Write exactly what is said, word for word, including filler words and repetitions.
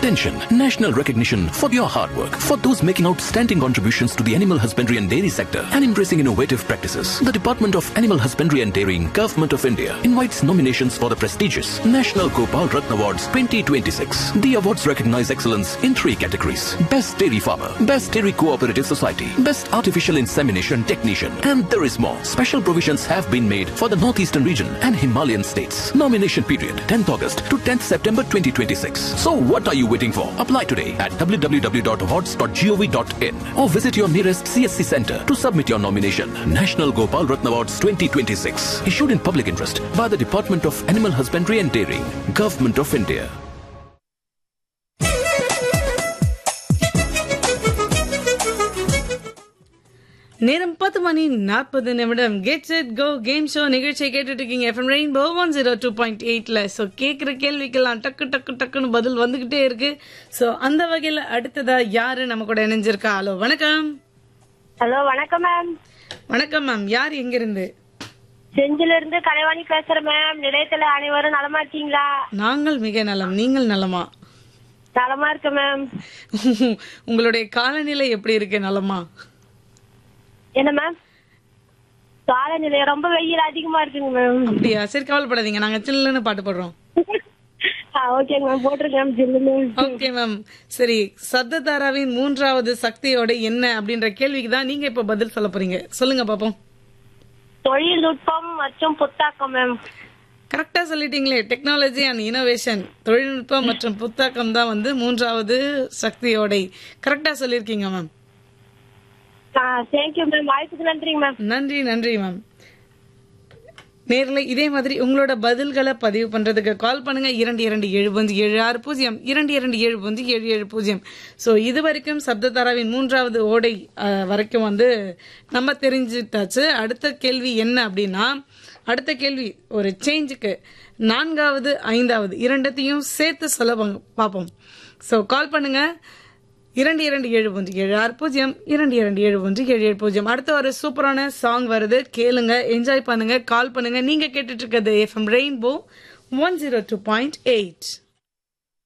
Attention, national recognition for your hard work. For those making outstanding contributions to the animal husbandry and dairy sector and embracing innovative practices, the Department of Animal Husbandry and Dairying, Government of India invites nominations for the prestigious National Gopal Ratna Awards twenty twenty-six. The awards recognize excellence in three categories: Best Dairy Farmer, Best Dairy Cooperative Society, Best Artificial Insemination Technician, and there is more. Special provisions have been made for the Northeastern region and Himalayan states. Nomination period tenth August to tenth September twenty twenty-six. So what are you waiting for? Apply today at w w w dot awards dot gov dot in or visit your nearest C S C center to submit your nomination. National Gopal Ratna Awards twenty twenty-six. Issued in public interest by the Department of Animal Husbandry and Dairying, Government of India. நேரம் பத்து மணி நாற்பது நிமிடம். Get set go game show நிகழ்ச்சியை கேட்டுட்டு இருக்கீங்க FM rainbow one zero two point எயிட்ல. So கேட்குற கேள்விக்கெல்லாம் டக்கு டக்கு டக்குன்னு பதில் வந்துகிட்டே இருக்கு. ஸோ அந்த வகையில் அடுத்ததா யாரு நம்ம கூட இணைஞ்சிருக்கா? ஹலோ வணக்கம். ஹலோ வணக்கம் மேம். வணக்கம் மேம். யார் எங்கிருந்து? செஞ்சில இருந்து கலைவாணி பேசுறேன் மேம். நிலையத்துல அனைவரும் நலமா இருக்கீங்களா? நாங்கள் மிக நலம். நீங்கள் நலமா? நலமா இருக்கு மேம். உங்களுடைய காலநிலை எப்படி இருக்கு? நலமா? என்ன மேம்? காலநிலை ரொம்ப வெயில் அதிகமா இருக்குங்க மேம். அப்படியா? சரி, கவலைப்படாதீங்க, நாங்க சில்லுன்னு பாட்டு போடுறோம். ஓகே மேம், போட்டிருக்கேன் ஜில்லுன்னு. Okay ma'am. சரி, சப்ததாராவின் மூன்றாவது சக்தியோட என்ன அப்படின்ற கேள்விக்கு தான் நீங்க இப்ப பதில் சொல்ல போறீங்க. சொல்லுங்க பாப்போம். தொழில்நுட்பம் மற்றும் புத்தாக்கம் மேம். கரெக்டா சொல்லிட்டீங்களே. டெக்னாலஜி அண்ட் இனோவேஷன், தொழில்நுட்பம் மற்றும் புத்தாக்கம் தான் வந்து மூன்றாவது சக்தியோட. கரெக்டா சொல்லிருக்கீங்க மேம். Thank you ma'am. வாய்ப்புக்கு நன்றிங்க மேம். நன்றி நன்றி மேம். நேரில் இதே மாதிரி உங்களோட பதில்களை பதிவு பண்றதுக்கு கால் பண்ணுங்க. இரண்டு இரண்டு ஏழு ஒன்று ஏழு ஆறு பூஜ்ஜியம் இரண்டு இரண்டு ஏழு ஒன்று ஏழு ஏழு பூஜ்ஜியம். ஸோ இது வரைக்கும் சப்ததாராவின் மூன்றாவது ஓடை வரைக்கும் வந்து நம்ம தெரிஞ்சுட்டாச்சு. அடுத்த கேள்வி என்ன அப்படின்னா, அடுத்த கேள்வி ஒரு சேஞ்சுக்கு நான்காவது ஐந்தாவது இரண்டத்தையும் சேர்த்து சொல்ல பார்ப்போம். ஸோ கால் பண்ணுங்க. இரண்டு இரண்டு ஏழு ஒன்று ஏழு ஆறு பூஜ்ஜியம் இரண்டு இரண்டு ஏழு ஒன்று ஏழு ஏழு பூஜ்ஜியம். அடுத்த ஒரு சூப்பரான சாங் வருது, கேளுங்க, என்ஜாய் பண்ணுங்க, கால் பண்ணுங்க. நீங்க கேட்டுட்டு இருக்கிறது FM rainbow one zero two point eight.